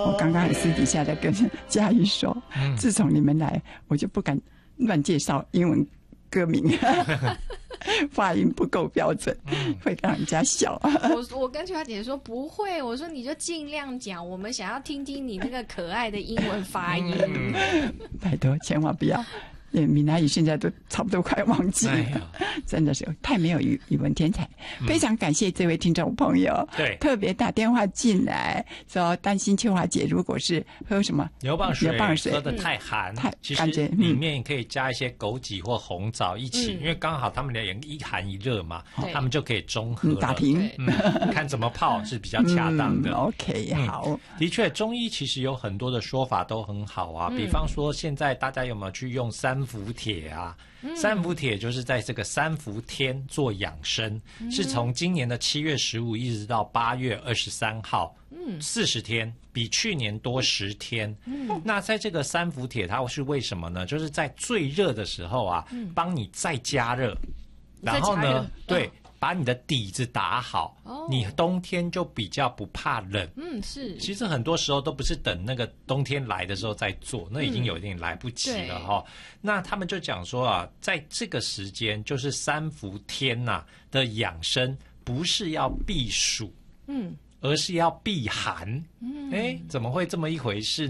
我刚刚很私底下的跟嘉怡说，自从你们来，我就不敢乱介绍英文歌名，发音不够标准，会让人家笑。 我跟秋华姐说不会，我说你就尽量讲，我们想要听听你那个可爱的英文发音。 拜托，千万不要。闽南语现在都差不多快忘记了，真的是太没有语文天才。非常感谢这位听众朋友， 对， 特别打电话进来说担心秋华姐如果是喝什么牛蒡水喝得太寒，其实里面可以加一些枸杞或红枣一起，因为刚好他们俩一寒一热嘛，他们就可以中和了。 打平， 看怎么泡是比较恰当的。 OK， 好， 的确，中医其实有很多的说法都很好啊，比方说现在大家有没有去用三伏帖啊？三伏帖就是在这个三伏天做养生，是从今年的7月15一直到8月23号，40天，比去年多10天。那在这个三伏帖，它是为什么呢？就是在最热的时候啊，帮你再加热，然后呢，对。把你的底子打好，你冬天就比较不怕冷。 是。 其实很多时候都不是等那个冬天来的时候再做，那已经有点来不及了哈。那他们就讲说啊，在这个时间就是三伏天的养生，不是要避暑，而是要避寒。怎么会这么一回事